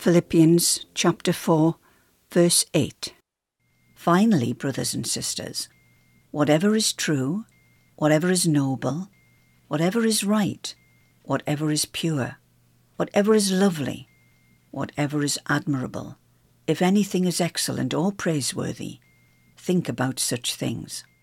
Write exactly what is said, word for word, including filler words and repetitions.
Philippians chapter four, verse eight. Finally, brothers and sisters, whatever is true, whatever is noble, whatever is right, whatever is pure, whatever is lovely, whatever is admirable, if anything is excellent or praiseworthy, think about such things.